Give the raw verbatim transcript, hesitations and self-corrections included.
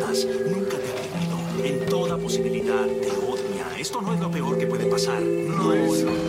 más. Nunca te ha querido. En toda posibilidad te odia. Esto no es lo peor que puede pasar. No es lo